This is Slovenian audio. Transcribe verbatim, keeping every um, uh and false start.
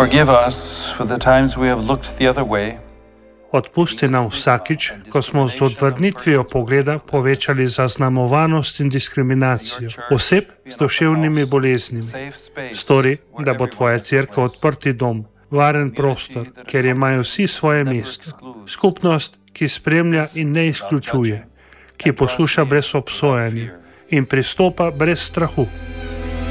Forgive us for the times we have looked the other way. Odpusti nam vsakič, ko smo z odvrnitvijo pogleda povečali zaznamovanost in diskriminacijo oseb z duševnimi boleznimi. Stori, da bo tvoja cerkev odprti dom, varen prostor, kjer imajo vsi svoje mesto. Skupnost, ki spremlja in ne izključuje, ki posluša brez obsojanja in pristopa brez strahu.